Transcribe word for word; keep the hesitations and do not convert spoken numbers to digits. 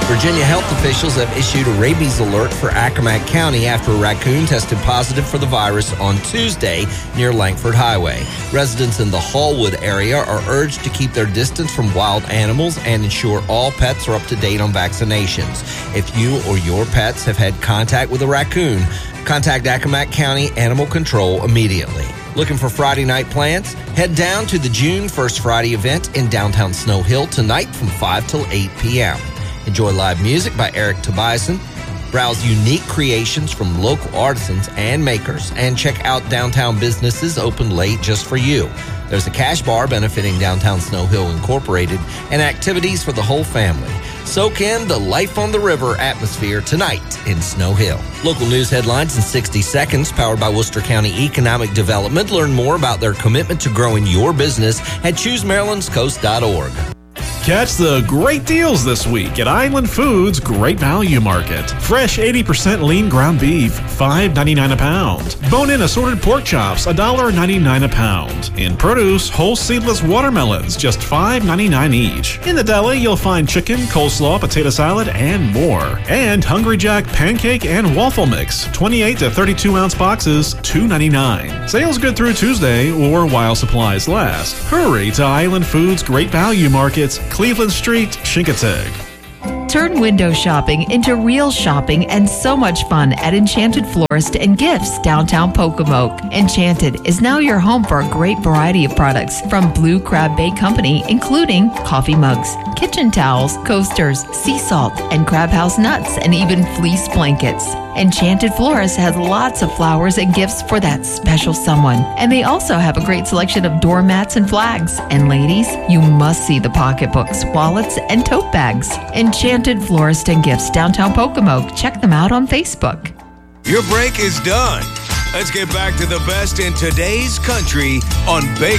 Virginia health officials have issued a rabies alert for Accomack County after a raccoon tested positive for the virus on Tuesday near Langford Highway. Residents in the Hallwood area are urged to keep their distance from wild animals and ensure all pets are up to date on vaccinations. If you or your pets have had contact with a raccoon, contact Accomack County Animal Control immediately. Looking for Friday night plans? Head down to the June first Friday event in downtown Snow Hill tonight from five till eight p.m. Enjoy live music by Eric Tobiasen. Browse unique creations from local artisans and makers, and check out downtown businesses open late just for you. There's a cash bar benefiting Downtown Snow Hill Incorporated and activities for the whole family. Soak in the Life on the River atmosphere tonight in Snow Hill. Local news headlines in sixty seconds, powered by Worcester County Economic Development. Learn more about their commitment to growing your business at choose marylands coast dot org. Catch the great deals this week at Island Foods Great Value Market. Fresh eighty percent lean ground beef, five ninety-nine a pound. Bone-in assorted pork chops, one ninety-nine a pound. In produce, whole seedless watermelons, just five ninety-nine each. In the deli, you'll find chicken, coleslaw, potato salad, and more. And Hungry Jack pancake and waffle mix, twenty-eight to thirty-two ounce boxes, two ninety-nine. Sales good through Tuesday or while supplies last. Hurry to Island Foods Great Value Markets, Cleveland Street, Chincoteague. Turn window shopping into real shopping and so much fun at Enchanted Florist and Gifts, downtown Pocomoke. Enchanted is now your home for a great variety of products from Blue Crab Bay Company, including coffee mugs, kitchen towels, coasters, sea salt, and Crab House nuts, and even fleece blankets. Enchanted Florist has lots of flowers and gifts for that special someone. And they also have a great selection of doormats and flags. And ladies, you must see the pocketbooks, wallets, and tote bags. Enchanted Florist and Gifts, downtown Pocomoke. Check them out on Facebook. Your break is done. Let's get back to the best in today's country on Bake